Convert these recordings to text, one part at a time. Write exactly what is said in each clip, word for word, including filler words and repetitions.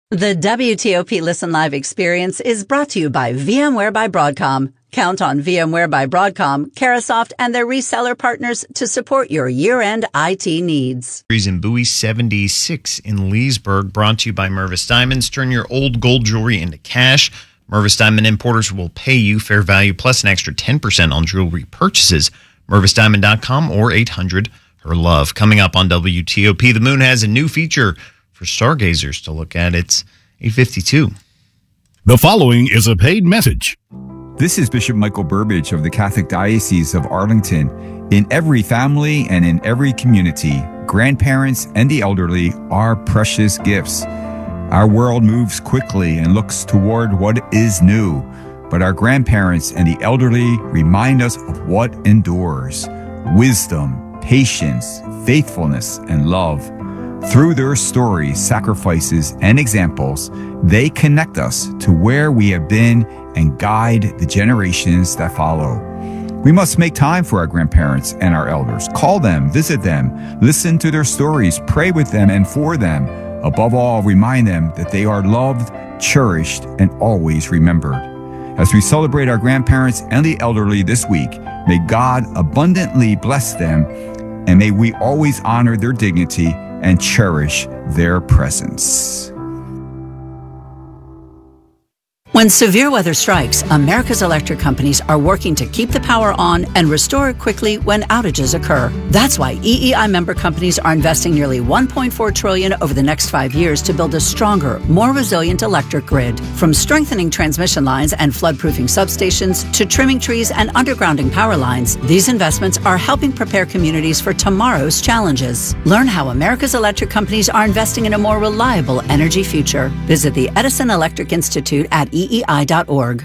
The W T O P Listen Live experience is brought to you by VMware by Broadcom. Count on VMware by Broadcom, Carahsoft, and their reseller partners to support your year-end I T needs. In Bowie seventy-six in Leesburg, brought to you by Mervis Diamonds. Turn your old gold jewelry into cash. Mervis Diamond Importers will pay you fair value plus an extra ten percent on jewelry purchases. Mervis Diamond dot com or eight hundred her love. Coming up on W T O P, the moon has a new feature for stargazers to look at. It's eight fifty-two. The following is a paid message. This is Bishop Michael Burbidge of the Catholic Diocese of Arlington. In every family and in every community, grandparents and the elderly are precious gifts. Our world moves quickly and looks toward what is new, but our grandparents and the elderly remind us of what endures: wisdom, patience, faithfulness, and love. Through their stories, sacrifices, and examples, they connect us to where we have been and guide the generations that follow. We must make time for our grandparents and our elders. Call them, visit them, listen to their stories, pray with them and for them. Above all, remind them that they are loved, cherished, and always remembered. As we celebrate our grandparents and the elderly this week, may God abundantly bless them, and may we always honor their dignity and cherish their presence. When severe weather strikes, America's electric companies are working to keep the power on and restore it quickly when outages occur. That's why E E I member companies are investing nearly one point four trillion dollars over the next five years to build a stronger, more resilient electric grid. From strengthening transmission lines and flood-proofing substations to trimming trees and undergrounding power lines, these investments are helping prepare communities for tomorrow's challenges. Learn how America's electric companies are investing in a more reliable energy future. Visit the Edison Electric Institute at E E I dot org.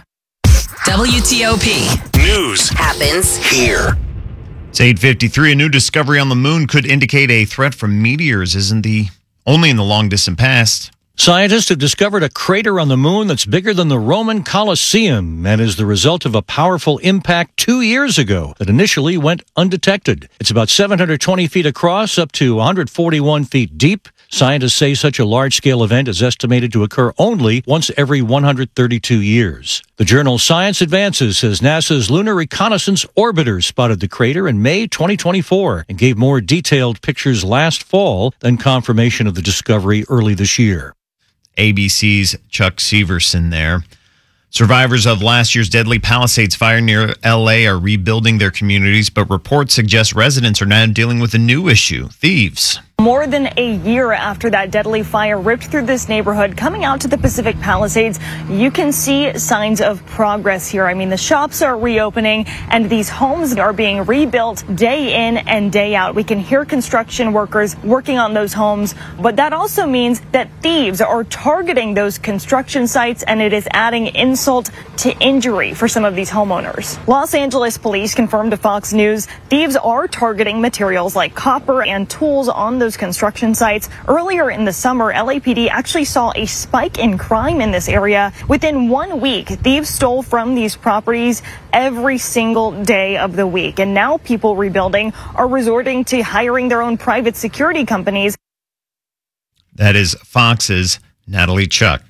W T O P News happens here. It's eight fifty-three. A new discovery on the moon could indicate a threat from meteors isn't the only in the long-distant past. Scientists have discovered a crater on the moon that's bigger than the Roman Colosseum and is the result of a powerful impact two years ago that initially went undetected. It's about seven hundred twenty feet across, up to one hundred forty-one feet deep. Scientists say such a large-scale event is estimated to occur only once every one hundred thirty-two years. The journal Science Advances says NASA's Lunar Reconnaissance Orbiter spotted the crater in May twenty twenty-four and gave more detailed pictures last fall than confirmation of the discovery early this year. A B C's Chuck Severson there. Survivors of last year's deadly Palisades fire near L A are rebuilding their communities, but reports suggest residents are now dealing with a new issue: thieves. More than a year after that deadly fire ripped through this neighborhood, coming out to the Pacific Palisades, you can see signs of progress here. I mean, the shops are reopening and these homes are being rebuilt day in and day out. We can hear construction workers working on those homes, but that also means that thieves are targeting those construction sites, and it is adding insult to injury for some of these homeowners. Los Angeles police confirmed to Fox News thieves are targeting materials like copper and tools on those construction sites. Earlier in the summer, L A P D actually saw a spike in crime in this area. Within one week, thieves stole from these properties every single day of the week. And now people rebuilding are resorting to hiring their own private security companies. That is Fox's Natalie Chuck.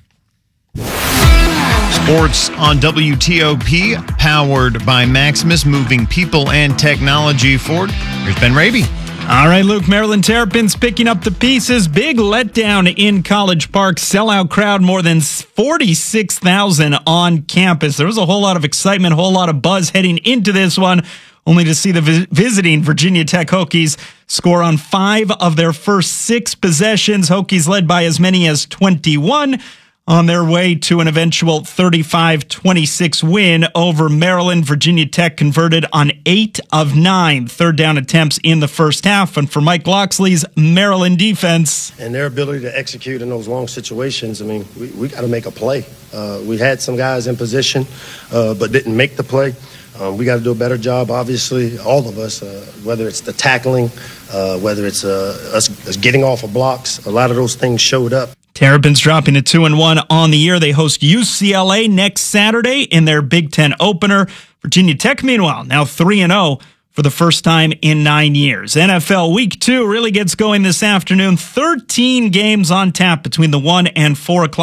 Sports on W T O P, powered by Maximus, moving people and technology forward. Here's Ben Raby. All right, Luke, Maryland Terrapins picking up the pieces. Big letdown in College Park. Sellout crowd, more than forty-six thousand on campus. There was a whole lot of excitement, a whole lot of buzz heading into this one, only to see the vi- visiting Virginia Tech Hokies score on five of their first six possessions. Hokies led by as many as twenty-one. On their way to an eventual thirty-five twenty-six win over Maryland. Virginia Tech converted on eight of nine third down attempts in the first half. And for Mike Loxley's Maryland defense, and their ability to execute in those long situations, I mean, we, we got to make a play. Uh, we had some guys in position, uh, but didn't make the play. Um, we got to do a better job, obviously, all of us, uh, whether it's the tackling, uh, whether it's uh, us, us getting off of blocks. A lot of those things showed up. Terrapins dropping to two and one on the year. They host U C L A next Saturday in their Big Ten opener. Virginia Tech, meanwhile, now three and oh for the first time in nine years. N F L Week two really gets going this afternoon. thirteen games on tap between the one and four o'clock.